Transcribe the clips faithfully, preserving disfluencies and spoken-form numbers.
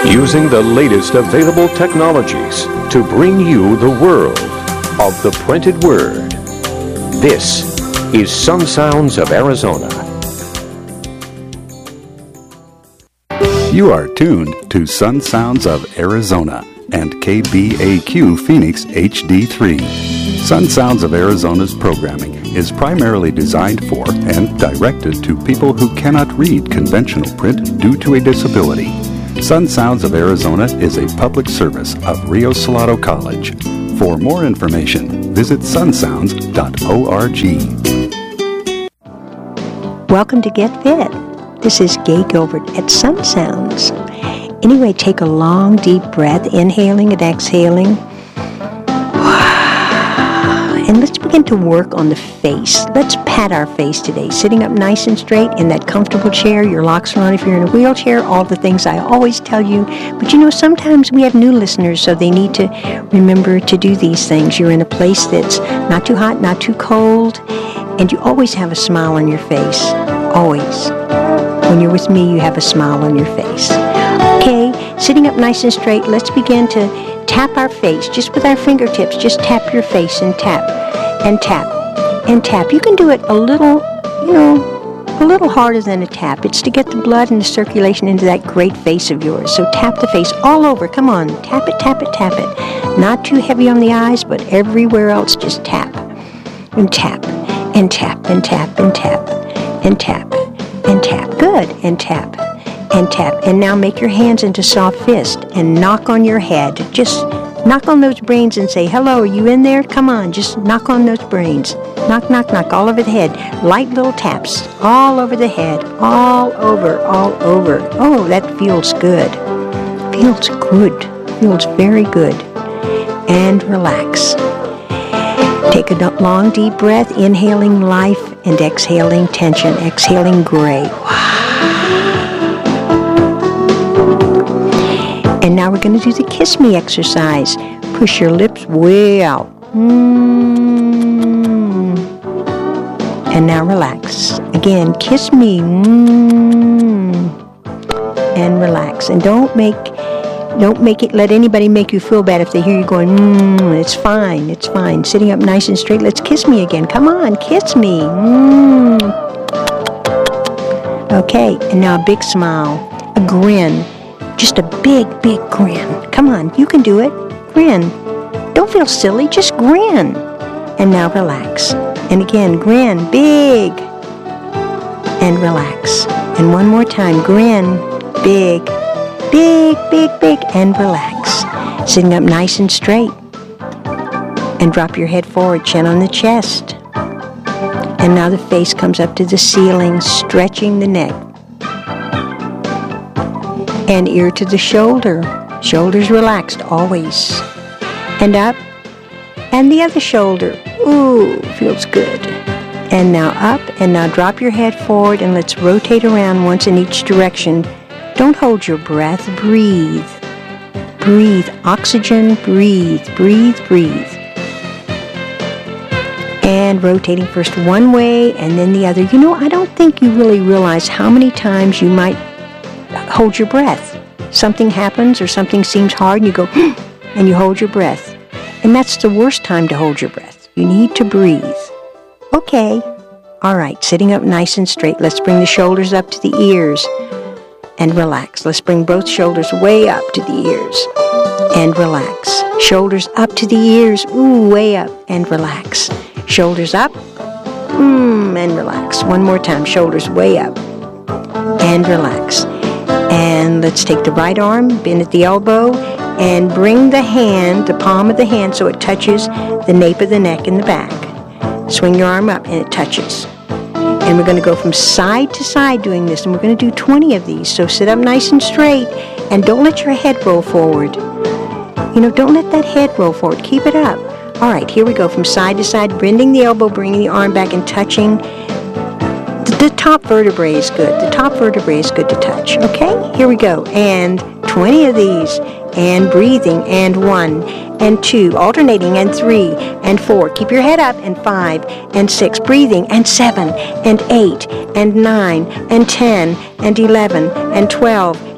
Using the latest available technologies to bring you the world of the printed word. This is Sun Sounds of Arizona. You are tuned to Sun Sounds of Arizona and K B A Q Phoenix H D three. Sun Sounds of Arizona's programming is primarily designed for and directed to people who cannot read conventional print due to a disability. Sun Sounds of Arizona is a public service of Rio Salado College. For more information, visit sun sounds dot org. Welcome to Get Fit. This is Gay Gilbert at Sun Sounds. Anyway, take a long, deep breath, inhaling and exhaling. And let's begin to work on the face. Let's pat our face today. Sitting up nice and straight in that comfortable chair. Your locks are on if you're in a wheelchair. All the things I always tell you. But you know, sometimes we have new listeners, so they need to remember to do these things. You're in a place that's not too hot, not too cold. And you always have a smile on your face. Always. When you're with me, you have a smile on your face. Okay, sitting up nice and straight, let's begin to tap our face, just with our fingertips. Just tap your face and tap, and tap, and tap. You can do it a little, you know, a little harder than a tap. It's to get the blood and the circulation into that great face of yours. So tap the face all over. Come on, tap it, tap it, tap it. Not too heavy on the eyes, but everywhere else, just tap, and tap, and tap, and tap, and tap, and tap, and tap. Good, and tap. And tap. And now make your hands into soft fist and knock on your head. Just knock on those brains and say, hello, are you in there? Come on, just knock on those brains. Knock, knock, knock, all over the head. Light little taps all over the head. All over, all over. Oh, that feels good. Feels good. Feels very good. And relax. Take a long, deep breath, inhaling life and exhaling tension. Exhaling gray. And now we're going to do the kiss me exercise. Push your lips way out. Mm. And now relax. Again, kiss me. Mm. And relax. And don't make, don't make it, let anybody make you feel bad if they hear you going, mm. It's fine, it's fine. Sitting up nice and straight. Let's kiss me again. Come on, kiss me. Mm. Okay, and now a big smile. A grin. Just a big, big grin. Come on, you can do it. Grin. Don't feel silly, just grin. And now relax. And again, grin, big. And relax. And one more time, grin, big, big, big, big, and relax. Sitting up nice and straight. And drop your head forward, chin on the chest. And now the face comes up to the ceiling, stretching the neck. And ear to the shoulder. Shoulders relaxed, always. And up. And the other shoulder. Ooh, feels good. And now up. And now drop your head forward and let's rotate around once in each direction. Don't hold your breath. Breathe. Breathe. Oxygen. Breathe. Breathe. Breathe. And rotating first one way and then the other. You know, I don't think you really realize how many times you might hold your breath. Something happens or something seems hard and you go, and you hold your breath. And that's the worst time to hold your breath. You need to breathe. Okay. All right. Sitting up nice and straight. Let's bring the shoulders up to the ears and relax. Let's bring both shoulders way up to the ears and relax. Shoulders up to the ears. Ooh, way up and relax. Shoulders up. Mm, and relax. One more time. Shoulders way up and relax. And let's take the right arm, bend at the elbow, and bring the hand, the palm of the hand, so it touches the nape of the neck in the back. Swing your arm up, and it touches. And we're going to go from side to side doing this, and we're going to do twenty of these. So sit up nice and straight, and don't let your head roll forward. You know, don't let that head roll forward. Keep it up. All right, here we go from side to side, bending the elbow, bringing the arm back, and touching. The top vertebrae is good. The top vertebrae is good to touch. Okay? Here we go. And twenty of these. And breathing. And one. And two. Alternating. And three. And four. Keep your head up. And five. And six. Breathing. And seven. And eight. And nine. And ten. And eleven. And twelve.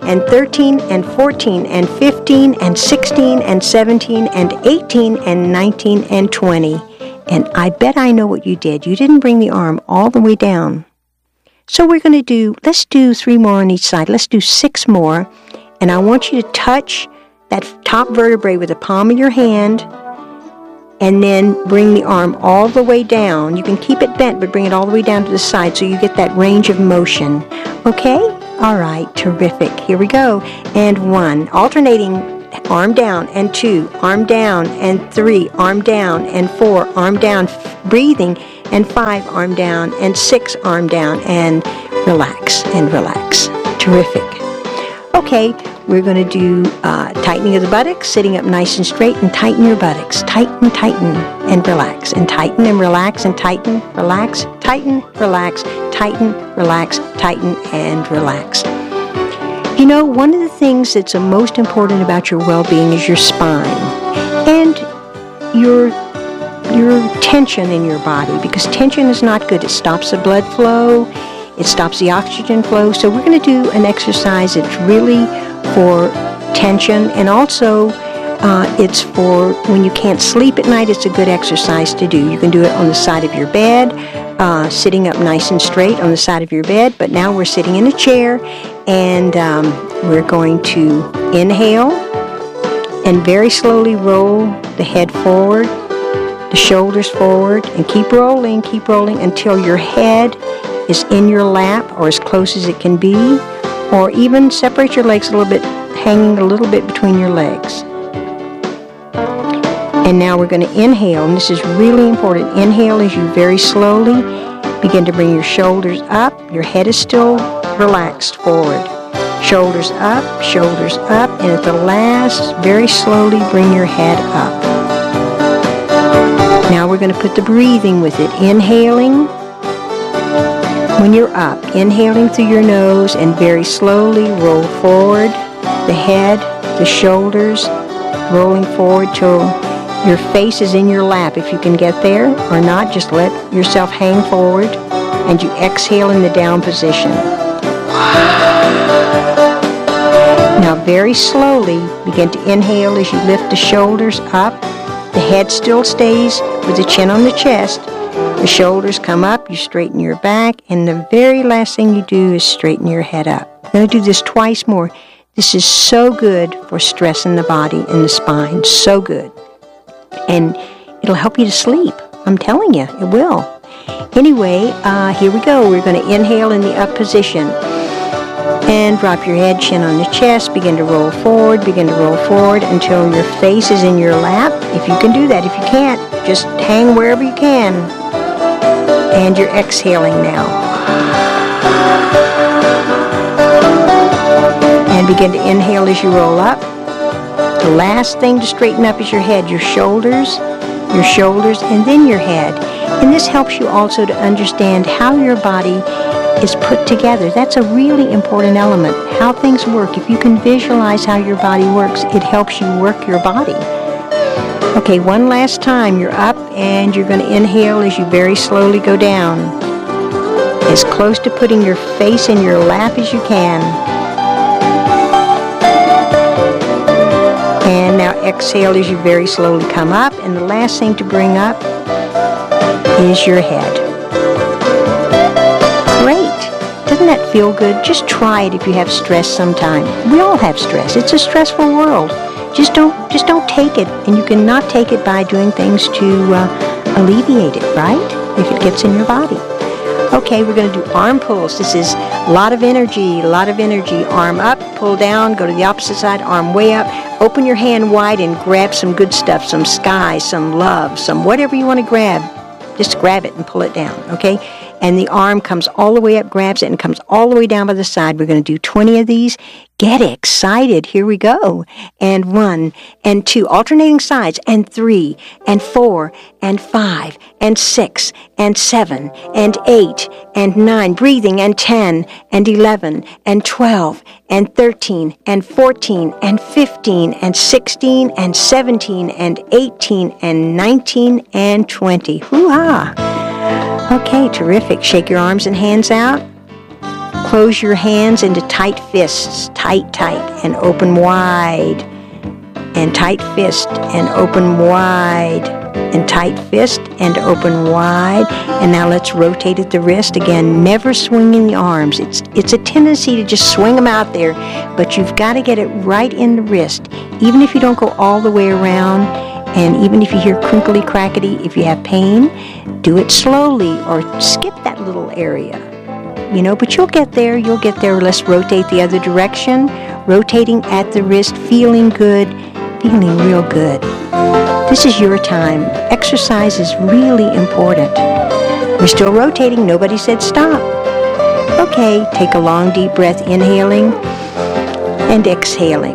and thirteen, and fourteen, and fifteen, and sixteen, and seventeen, and eighteen, and nineteen, and twenty. And I bet I know what you did. You didn't bring the arm all the way down. So we're going to do, let's do three more on each side. Let's do six more. And I want you to touch that top vertebrae with the palm of your hand, and then bring the arm all the way down. You can keep it bent, but bring it all the way down to the side so you get that range of motion. Okay? All right, terrific. Here we go. And one, alternating, arm down, and two, arm down, and three, arm down, and four, arm down, breathing, and five, arm down, and six, arm down, and relax, and relax. Terrific. Okay, we're going to do uh, tightening of the buttocks, sitting up nice and straight, and tighten your buttocks. Tighten, tighten, and relax, and tighten, and relax, and tighten, relax, tighten, relax, tighten, relax, tighten, and relax. You know, one of the things that's the most important about your well-being is your spine and your your tension in your body, because tension is not good. It stops the blood flow. It stops the oxygen flow. So we're going to do an exercise that's really for tension, and also uh, it's for when you can't sleep at night. It's a good exercise to do. You can do it on the side of your bed, uh, sitting up nice and straight on the side of your bed. But now we're sitting in a chair, and um, we're going to inhale and very slowly roll the head forward, the shoulders forward, and keep rolling, keep rolling until your head is in your lap or as close as it can be, or even separate your legs a little bit, hanging a little bit between your legs. And now we're going to inhale, and this is really important. Inhale as you very slowly begin to bring your shoulders up. Your head is still relaxed forward. Shoulders up, shoulders up, and at the last, very slowly bring your head up. Now we're going to put the breathing with it. Inhaling when you're up, inhaling through your nose, and very slowly roll forward the head, the shoulders, rolling forward till your face is in your lap. If you can get there or not, just let yourself hang forward, and you exhale in the down position. Now very slowly begin to inhale as you lift the shoulders up. The head still stays with the chin on the chest. The shoulders come up, you straighten your back, and the very last thing you do is straighten your head up. I'm going to do this twice more. This is so good for stress in the body and the spine, so good. And it'll help you to sleep. I'm telling you, it will. Anyway, uh, here we go. We're going to inhale in the up position. And drop your head, chin on the chest, begin to roll forward, begin to roll forward until your face is in your lap. If you can do that. If you can't, just hang wherever you can. And you're exhaling now. And begin to inhale as you roll up. The last thing to straighten up is your head, your shoulders, your shoulders, and then your head. And this helps you also to understand how your body is put together. That's a really important element, how things work. If you can visualize how your body works, it helps you work your body. Okay, one last time. You're up, and you're going to inhale as you very slowly go down, as close to putting your face in your lap as you can. And now exhale as you very slowly come up, and the last thing to bring up is your head. Great. Doesn't that feel good? Just try it if you have stress sometime. We all have stress. It's a stressful world. Just don't just don't take it, and you cannot take it by doing things to uh, alleviate it, right? If it gets in your body. Okay, we're going to do arm pulls. This is a lot of energy, a lot of energy. Arm up, pull down, go to the opposite side, arm way up. Open your hand wide and grab some good stuff, some sky, some love, some whatever you want to grab. Just grab it and pull it down, okay? And the arm comes all the way up, grabs it, and comes all the way down by the side. We're going to do twenty of these. Get excited. Here we go. And one, and two, alternating sides, and three, and four, and five, and six, and seven, and eight, and nine, breathing, and ten, and eleven, and twelve, and thirteen, and fourteen, and fifteen, and sixteen, and seventeen, and eighteen, and nineteen, and twenty. Hoo-ha! Okay, terrific. Shake your arms and hands out. close your hands into tight fists, tight, tight, and open wide. And tight fist, and open wide. And tight fist, and open wide. And now let's rotate at the wrist. Again, never swinging the arms. It's, it's a tendency to just swing them out there, but you've got to get it right in the wrist. Even if you don't go all the way around, and even if you hear crinkly crackety, if you have pain, do it slowly or skip that little area. You know, but you'll get there, you'll get there. Let's rotate the other direction. Rotating at the wrist, feeling good, feeling real good. This is your time. Exercise is really important. We're still rotating. Nobody said stop. Okay, take a long, deep breath, inhaling and exhaling.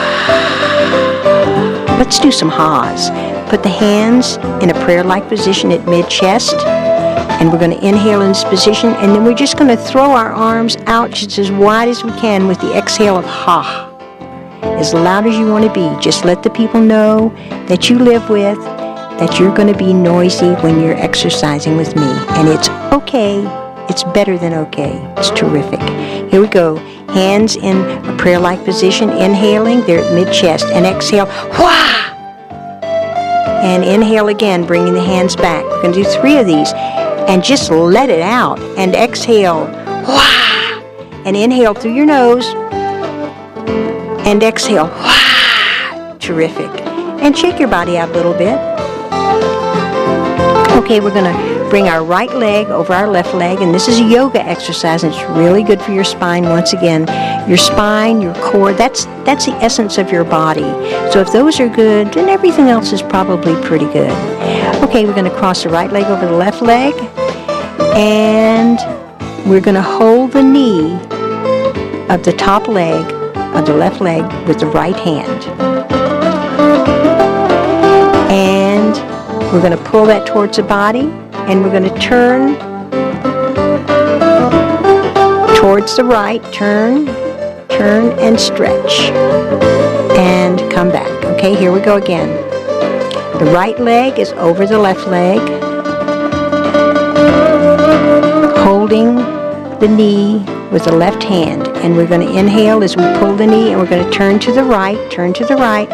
Let's do some ha's. Put the hands in a prayer-like position at mid-chest, and we're going to inhale in this position, and then we're just going to throw our arms out just as wide as we can with the exhale of ha. As loud as you want to be. Just let the people know that you live with, that you're going to be noisy when you're exercising with me. And it's okay. It's better than okay. It's terrific. Here we go. Hands in a prayer-like position. Inhaling, they're at mid-chest. And exhale, wah! And inhale again, bringing the hands back. We're going to do three of these. And just let it out. And exhale, wah! And inhale through your nose. And exhale. Wah! Terrific. And shake your body out a little bit. Okay, we're going to bring our right leg over our left leg, and this is a yoga exercise, and it's really good for your spine. Once again, your spine, your core, that's that's the essence of your body. So if those are good, then everything else is probably pretty good. Okay, we're going to cross the right leg over the left leg, and we're going to hold the knee of the top leg of the left leg with the right hand. And we're going to pull that towards the body, and we're going to turn towards the right, turn, turn, and stretch. And come back. Okay, here we go again. The right leg is over the left leg, holding the knee with the left hand, and we're going to inhale as we pull the knee, and we're going to turn to the right, turn to the right,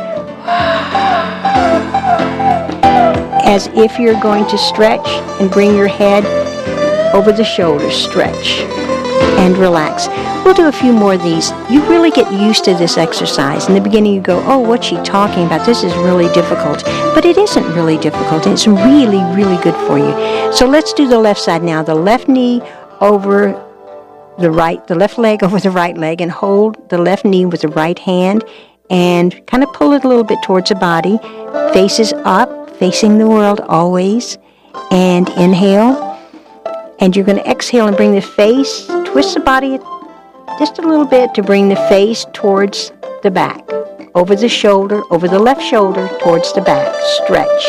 as if you're going to stretch and bring your head over the shoulders, stretch and relax. We'll do a few more of these. You really get used to this exercise. In the beginning you go, oh, what's she talking about? This is really difficult. But it isn't really difficult. It's really, really good for you. So let's do the left side now. The left knee over the right, the left leg over the right leg, and hold the left knee with the right hand and kind of pull it a little bit towards the body. Faces up, facing the world always. And inhale. And you're going to exhale and bring the face, twist the body just a little bit to bring the face towards the back. Over the shoulder, over the left shoulder, towards the back. Stretch.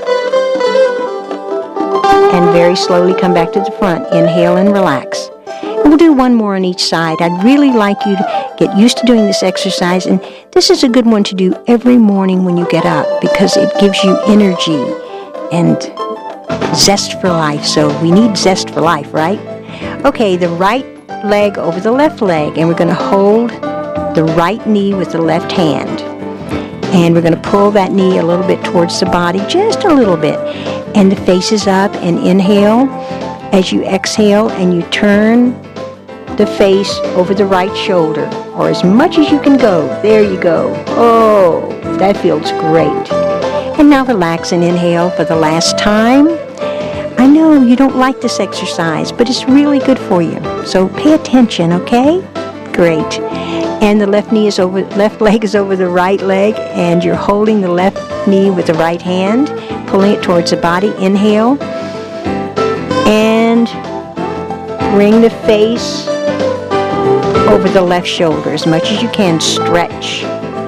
And very slowly come back to the front. Inhale and relax. And we'll do one more on each side. I'd really like you to get used to doing this exercise, and this is a good one to do every morning when you get up because it gives you energy and zest for life. So we need zest for life, right? Okay, the right leg over the left leg, and we're going to hold the right knee with the left hand. And we're going to pull that knee a little bit towards the body, just a little bit. And the face is up, and inhale. As you exhale and you turn the face over the right shoulder, or as much as you can go. There you go. Oh, that feels great. And now relax and inhale for the last time. I know you don't like this exercise, but it's really good for you. So pay attention, okay? Great. And the left knee is over, left leg is over the right leg, and you're holding the left knee with the right hand, pulling it towards the body. Inhale. And bring the face over the left shoulder as much as you can. Stretch.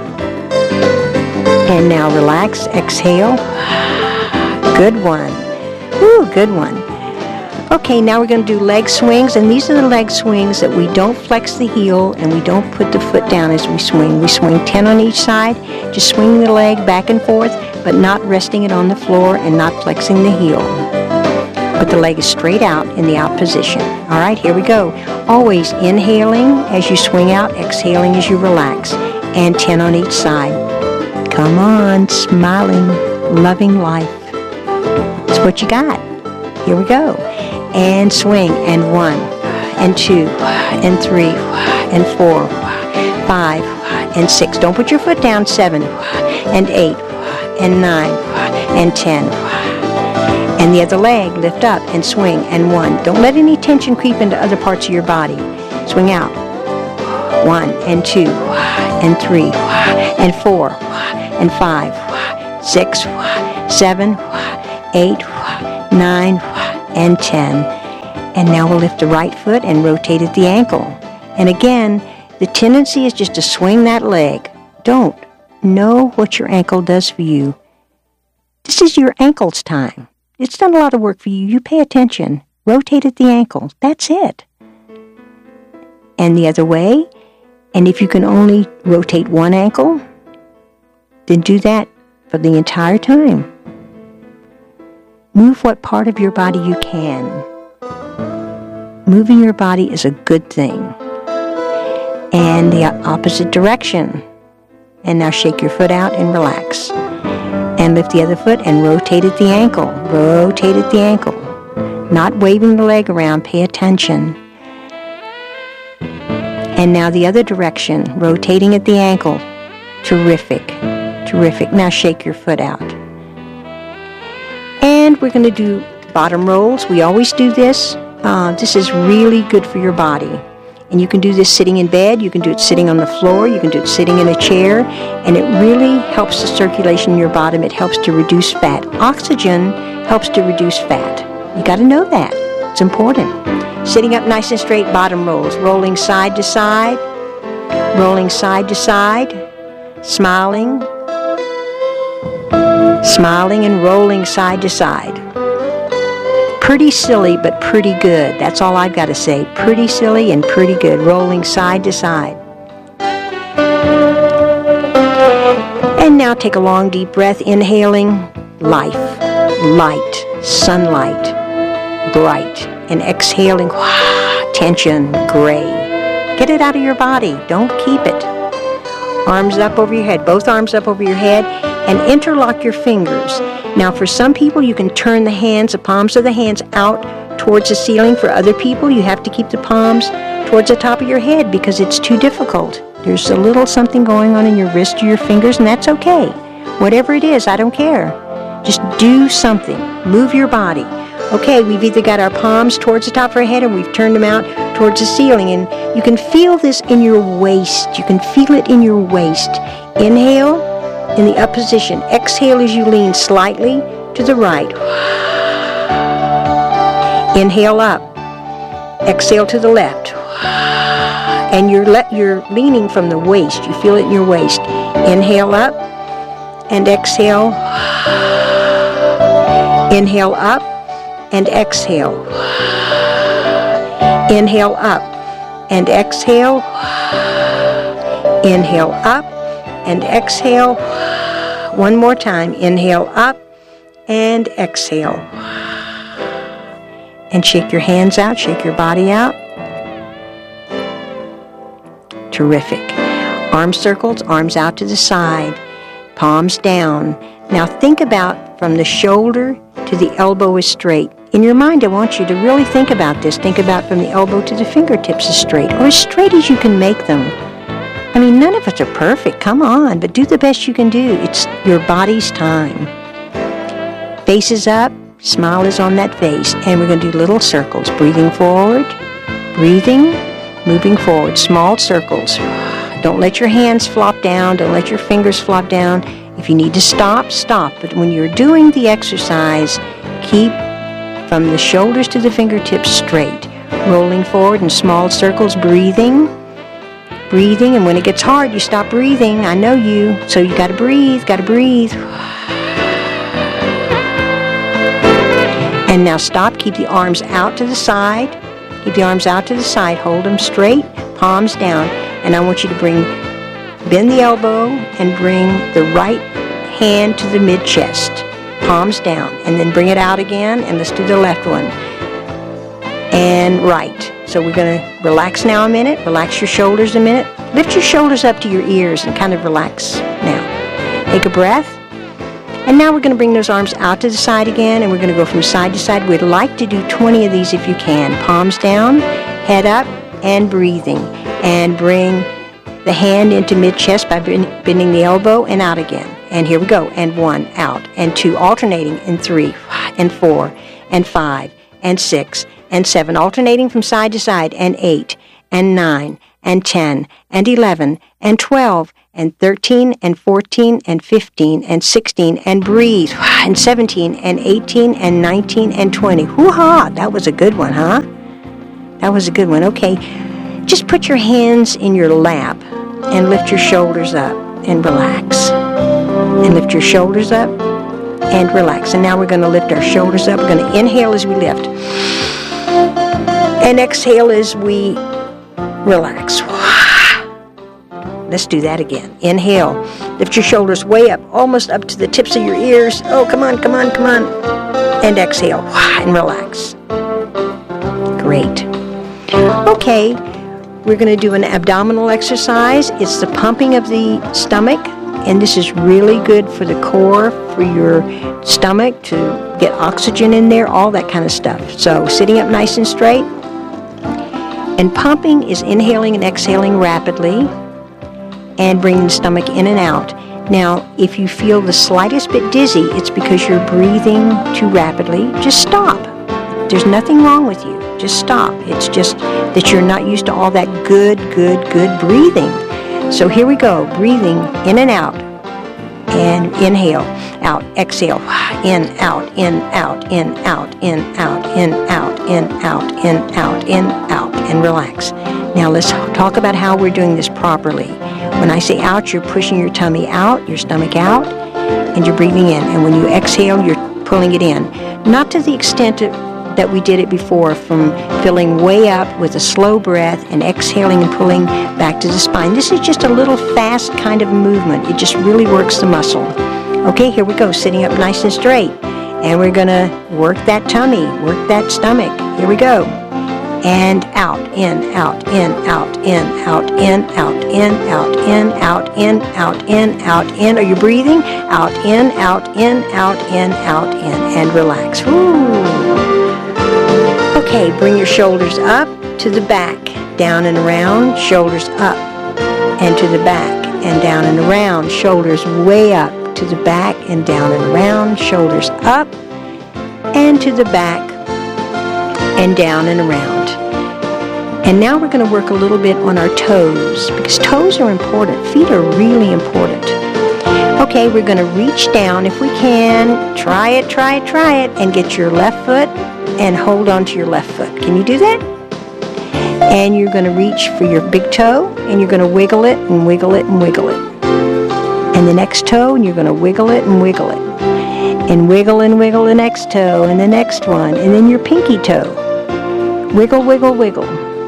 And now relax. Exhale. Good one. Ooh, good one. Okay, now we're going to do leg swings, and these are the leg swings that we don't flex the heel and we don't put the foot down as we swing. We swing ten on each side, just swinging the leg back and forth, but not resting it on the floor and not flexing the heel. but the leg is straight out in the out position. All right, here we go. Always inhaling as you swing out, exhaling as you relax, and ten on each side. Come on, smiling, loving life. That's what you got. Here we go. And swing, and one, and two, and three, and four, five, and six. Don't put your foot down. Seven, and eight, and nine, and ten. And the other leg, lift up and swing, and one. Don't let any tension creep into other parts of your body. Swing out. One, and two, and three, and four, and five, six, seven, eight, nine, and ten. And now we'll lift the right foot and rotate at the ankle. And again, the tendency is just to swing that leg. Don't. Know what your ankle does for you. This is your ankle's time. It's done a lot of work for you. You pay attention. Rotate at the ankle. That's it. And the other way. And if you can only rotate one ankle, then do that for the entire time. Move what part of your body you can. Moving your body is a good thing. And the opposite direction. And now shake your foot out and relax. And lift the other foot and rotate at the ankle. Rotate at the ankle. Not waving the leg around. Pay attention. And now the other direction. Rotating at the ankle. Terrific. Terrific. Now shake your foot out. And we're going to do bottom rolls. We always do this. Uh, this is really good for your body. And you can do this sitting in bed, you can do it sitting on the floor, you can do it sitting in a chair, and it really helps the circulation in your bottom. It helps to reduce fat. Oxygen helps to reduce fat. You got to know that. It's important. Sitting up nice and straight, bottom rolls. Rolling side to side, rolling side to side, smiling, smiling and rolling side to side. Pretty silly, but pretty good. That's all I've got to say. Pretty silly and pretty good. Rolling side to side. And now take a long, deep breath. Inhaling life, light, sunlight, bright. And exhaling tension, gray. Get it out of your body. Don't keep it. Arms up over your head. Both arms up over your head. And interlock your fingers. Now for some people you can turn the hands, the palms of the hands out towards the ceiling. For other people you have to keep the palms towards the top of your head because it's too difficult. There's a little something going on in your wrist or your fingers, and that's okay. Whatever it is, I don't care. Just do something. Move your body. Okay, we've either got our palms towards the top of our head and we've turned them out towards the ceiling. And you can feel this in your waist. You can feel it in your waist. Inhale. In the up position. Exhale as you lean slightly to the right. Inhale up. Exhale to the left. And you're, le- you're leaning from the waist. You feel it in your waist. Inhale up and exhale. Inhale up and exhale. Inhale up and exhale. Inhale up and exhale. One more time. Inhale up and exhale. And shake your hands out. Shake your body out. Terrific. Arm circles, arms out to the side. Palms down. Now think about from the shoulder to the elbow is straight. In your mind, I want you to really think about this. Think about from the elbow to the fingertips is straight, or as straight as you can make them. I mean, none of us are perfect. Come on, but do the best you can do. It's your body's time. Face is up. Smile is on that face. And we're going to do little circles. Breathing forward. Breathing. Moving forward. Small circles. Don't let your hands flop down. Don't let your fingers flop down. If you need to stop, stop. But when you're doing the exercise, keep from the shoulders to the fingertips straight. Rolling forward in small circles. Breathing. Breathing, and when it gets hard, you stop breathing. I know you. So you got to breathe, got to breathe. And now stop. Keep the arms out to the side. Keep the arms out to the side. Hold them straight, palms down. And I want you to bring, bend the elbow and bring the right hand to the mid-chest. palms down, and then bring it out again, and let's do the left one. And right. So we're going to relax now a minute, relax your shoulders a minute, lift your shoulders up to your ears and kind of relax now. Take a breath. And now we're going to bring those arms out to the side again, and we're going to go from side to side. We'd like to do twenty of these if you can. Palms down, head up, and breathing. And bring the hand into mid-chest by bending the elbow and out again. And here we go. And one, out. And two, alternating. And three, and four, and five, and six, and seven. Alternating from side to side. And eight, and nine, and ten, and eleven, and twelve, and thirteen, and fourteen, and fifteen, and sixteen, and breathe, and seventeen, and eighteen, and nineteen, and twenty. Hoo-ha! That was a good one, huh? That was a good one. Okay, just put your hands in your lap and lift your shoulders up and relax. And lift your shoulders up and relax. And now we're going to lift our shoulders up. We're going to inhale as we lift. And exhale as we relax. Let's do that again. Inhale. Lift your shoulders way up, almost up to the tips of your ears. Oh, come on, come on, come on. And exhale. And relax. Great. Okay, we're going to do an abdominal exercise. It's the pumping of the stomach, and this is really good for the core, for your stomach, to get oxygen in there, all that kind of stuff. So sitting up nice and straight. And pumping is inhaling and exhaling rapidly and bringing the stomach in and out. Now, if you feel the slightest bit dizzy, it's because you're breathing too rapidly. Just stop. There's nothing wrong with you. Just stop. It's just that you're not used to all that good, good, good breathing. So here we go. Breathing in and out. And inhale, out, exhale, in, out, in, out, in, out, in, out, in, out, in, out, in, out, in, out, and relax. Now let's talk about how we're doing this properly. When I say out, you're pushing your tummy out, your stomach out, and you're breathing in. And when you exhale, you're pulling it in. Not to the extent that we did it before, from filling way up with a slow breath and exhaling and pulling back to the spine. This is just a little fast kind of movement. It just really works the muscle. Okay, here we go, sitting up nice and straight. And we're going to work that tummy, work that stomach. Here we go. And out, in, out, in, out, in, out, in, out, in, out, in, out, in, out, in, out, in. Are you breathing? Out, in, out, in, out, in, out, in. And relax. Woo. Okay, bring your shoulders up to the back, down and around, shoulders up and to the back and down and around, shoulders way up to the back and down and around, shoulders up and to the back and down and around. And now we're going to work a little bit on our toes, because toes are important. Feet are really important. Okay, we're going to reach down if we can. Try it, try it, try it, and get your left foot and hold on to your left foot. Can you do that? And you're going to reach for your big toe, and you're going to wiggle it and wiggle it and wiggle it. And the next toe, and you're going to wiggle it and wiggle it. And wiggle and wiggle the next toe, and the next one, and then your pinky toe. Wiggle, wiggle, wiggle.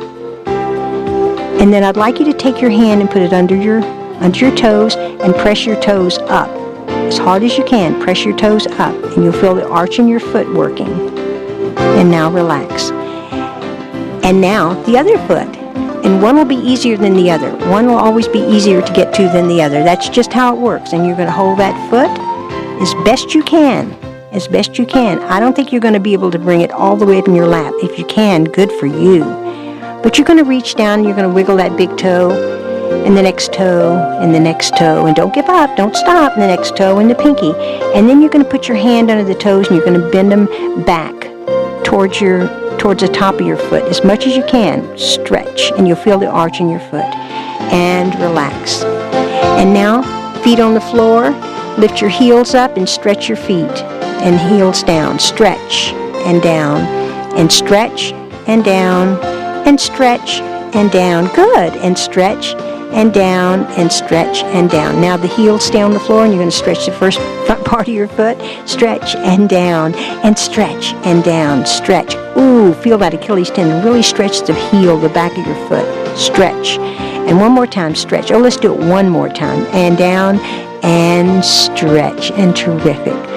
And then I'd like you to take your hand and put it under your under your toes and press your toes up. As hard as you can, press your toes up, and you'll feel the arch in your foot working. And now relax. And now the other foot. And one will be easier than the other. One will always be easier to get to than the other. That's just how it works. And you're going to hold that foot as best you can. As best you can. I don't think you're going to be able to bring it all the way up in your lap. If you can, good for you. But you're going to reach down and you're going to wiggle that big toe, and the next toe, and the next toe. And don't give up. Don't stop. And the next toe and the pinky. And then you're going to put your hand under the toes and you're going to bend them back towards your towards the top of your foot as much as you can. Stretch, and you'll feel the arch in your foot. And relax. And now, feet on the floor. Lift your heels up and stretch your feet. And heels down. Stretch and down. And stretch and down. And stretch and down. Good. And stretch and down, and stretch and down. Now the heels stay on the floor, and you're going to stretch the first front part of your foot. Stretch and down, and stretch and down. Stretch. Ooh, feel that Achilles tendon. Really stretch the heel, the back of your foot. Stretch. And one more time, stretch. Oh, let's do it one more time. And down, and stretch. And terrific.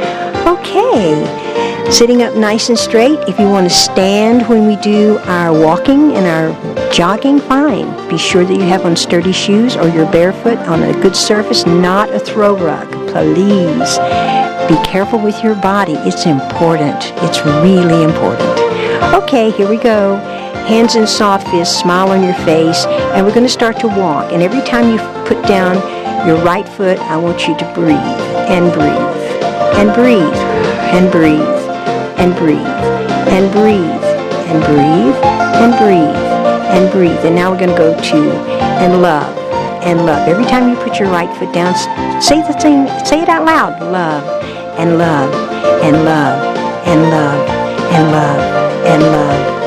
Okay, sitting up nice and straight. If you want to stand when we do our walking and our jogging, fine. Be sure that you have on sturdy shoes or you're barefoot on a good surface, not a throw rug. Please be careful with your body. It's important. It's really important. Okay, here we go. Hands in soft fists, smile on your face, and we're going to start to walk. And every time you put down your right foot, I want you to breathe and breathe and breathe and breathe and breathe and breathe and breathe and breathe and breathe. And now we're going to go to and love and love. Every time you put your right foot down, say the thing, say it out loud. Love and love and love and love and love and love.